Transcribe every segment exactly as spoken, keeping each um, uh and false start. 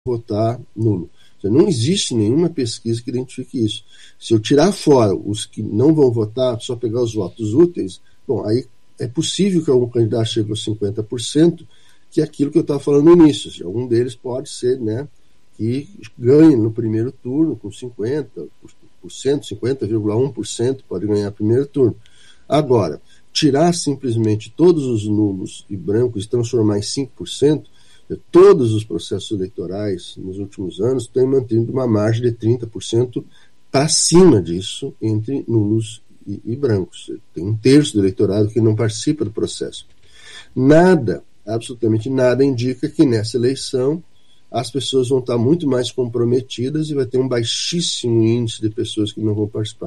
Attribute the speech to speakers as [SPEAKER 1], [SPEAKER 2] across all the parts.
[SPEAKER 1] votar nulo. Não existe nenhuma pesquisa que identifique isso. Se eu tirar fora os que não vão votar, só pegar os votos úteis, bom, aí é possível que algum candidato chegue aos cinquenta por cento, que é aquilo que eu estava falando no início. Assim, algum deles pode ser, né, que ganhe no primeiro turno com cinquenta por cento, cinquenta vírgula um por cento pode ganhar no primeiro turno. Agora, tirar simplesmente todos os nulos e brancos e transformar em cinco por cento, todos os processos eleitorais nos últimos anos têm mantido uma margem de trinta por cento para cima disso entre nulos e, e brancos. Tem um terço do eleitorado que não participa do processo. Nada, absolutamente nada, indica que nessa eleição as pessoas vão estar muito mais comprometidas e vai ter um baixíssimo índice de pessoas que não vão participar.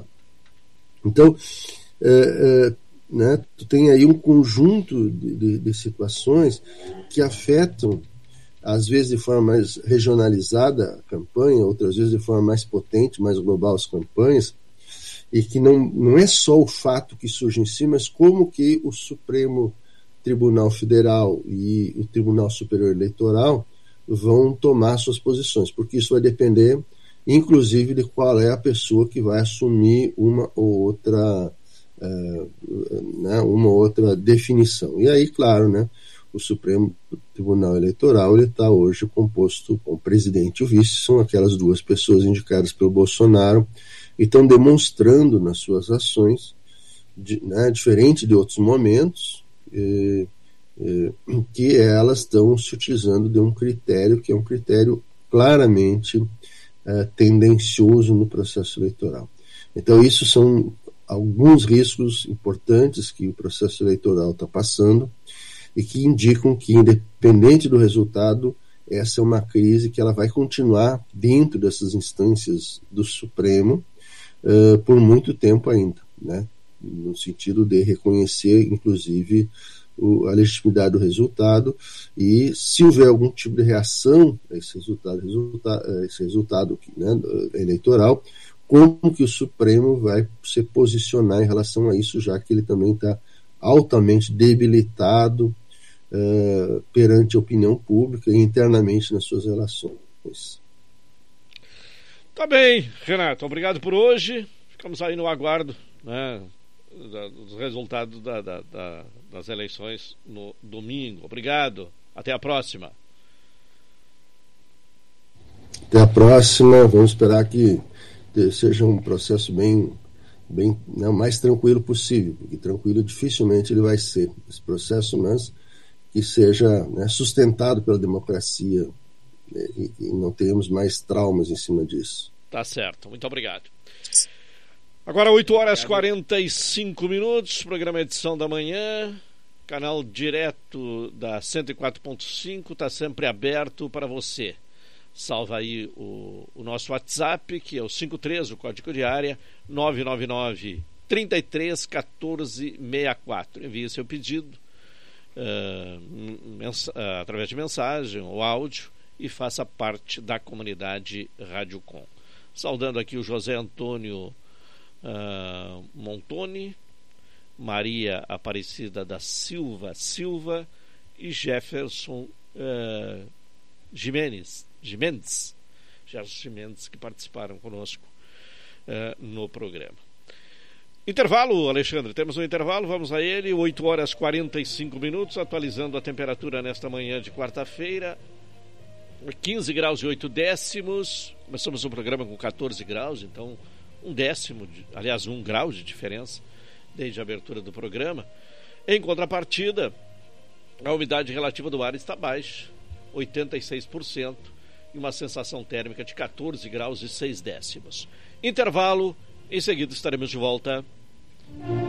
[SPEAKER 1] Então, é, é, né, tu tem aí um conjunto de, de, de situações que afetam, às vezes de forma mais regionalizada a campanha, outras vezes de forma mais potente, mais global as campanhas, e que não, não é só o fato que surge em si, mas como que o Supremo Tribunal Federal e o Tribunal Superior Eleitoral vão tomar suas posições, porque isso vai depender, inclusive, de qual é a pessoa que vai assumir uma ou outra, uh, né, uma ou outra definição. E aí, claro, né, o Supremo Tribunal Eleitoral está hoje composto com o presidente e o vice, são aquelas duas pessoas indicadas pelo Bolsonaro, e estão demonstrando nas suas ações, de, né, diferente de outros momentos, eh, eh, que elas estão se utilizando de um critério que é um critério claramente eh, tendencioso no processo eleitoral. Então, isso são alguns riscos importantes que o processo eleitoral está passando, e que indicam que, independente do resultado, essa é uma crise que ela vai continuar dentro dessas instâncias do Supremo uh, por muito tempo ainda, né? No sentido de reconhecer, inclusive, o, a legitimidade do resultado, e se houver algum tipo de reação a esse resultado, resulta, esse resultado né, eleitoral, como que o Supremo vai se posicionar em relação a isso, já que ele também está altamente debilitado Uh, perante a opinião pública e internamente nas suas relações.
[SPEAKER 2] Tá bem, Renato, obrigado por hoje. Ficamos aí no aguardo, né, dos resultados da, da, da, das eleições no domingo. Obrigado, até a próxima.
[SPEAKER 1] Até a próxima, vamos esperar que seja um processo bem, bem né, o mais tranquilo possível, porque tranquilo dificilmente ele vai ser, esse processo, mas que seja, né, sustentado pela democracia, né, e, e não tenhamos mais traumas em cima disso.
[SPEAKER 2] Tá certo, muito obrigado. Agora oito horas e quarenta e cinco minutos, programa Edição da Manhã, canal direto da cento e quatro ponto cinco, está sempre aberto para você. Salva aí o, o nosso WhatsApp, que é o cinco três, o código de área, nove nove nove, trinta e três, quatorze, sessenta e quatro. Envie seu pedido Uh, mens- uh, através de mensagem ou áudio e faça parte da comunidade Rádio Com. Saudando aqui o José Antônio uh, Montoni, Maria Aparecida da Silva Silva e Jefferson uh, Jimenez, Jimenez, Jefferson Jimenez, que participaram conosco uh, no programa. Intervalo, Alexandre, temos um intervalo, vamos a ele, oito horas e quarenta e cinco minutos, atualizando a temperatura nesta manhã de quarta-feira, quinze graus e oito décimos, começamos o programa com quatorze graus, então um décimo, de, aliás um grau de diferença desde a abertura do programa. Em contrapartida, a umidade relativa do ar está baixa, oitenta e seis por cento, e uma sensação térmica de quatorze graus e seis décimos. Intervalo. Em seguida estaremos de volta.